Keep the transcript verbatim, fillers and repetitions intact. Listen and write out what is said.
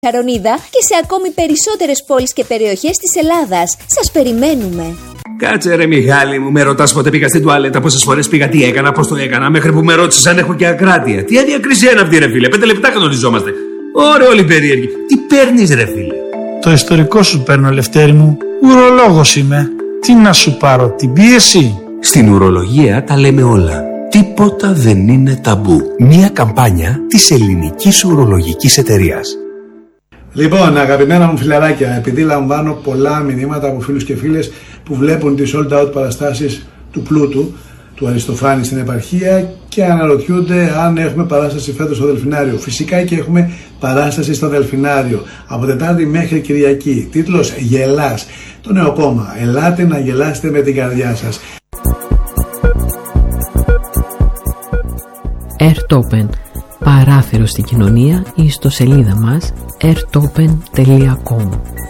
Χαρονίδα και σε ακόμη περισσότερες πόλεις και περιοχές της Ελλάδας. Σας περιμένουμε. Κάτσε ρε Μιχάλη μου, με ρωτάς πότε πήγα στην τουαλέτα, πόσες φορές πήγα, τι έκανα, πώς το έκανα, μέχρι που με ρώτησες αν έχω και ακράτεια. Τι αδιακρισία είναι αυτή ρε φίλε, πέντε λεπτά κανονιζόμαστε. Ωραία όλοι περίεργοι. Τι παίρνεις ρε φίλε? Το ιστορικό σου παίρνω, Λευτέρη μου. Ουρολόγος είμαι. Τι να σου πάρω, την πίεση? Στην ουρολογία τα λέμε όλα. Τίποτα δεν είναι ταμπού. Μία καμπάνια της Ελληνικής Ουρολογικής Εταιρείας. Λοιπόν, αγαπημένα μου φιλαράκια, επειδή λαμβάνω πολλά μηνύματα από φίλους και φίλες που βλέπουν τις sold out παραστάσεις του Πλούτου, του Αριστοφάνη στην επαρχία και αναρωτιούνται αν έχουμε παράσταση φέτος στο Δελφινάριο. Φυσικά και έχουμε παράσταση στο Δελφινάριο από Τετάρτη μέχρι Κυριακή. Τίτλος «Γελάς». Το νέο κόμμα. Ελάτε να γελάσετε με την καρδιά σας. Airtopen. Παράθυρο στην κοινωνία ή στο σελίδα μας airtopen τελεία com.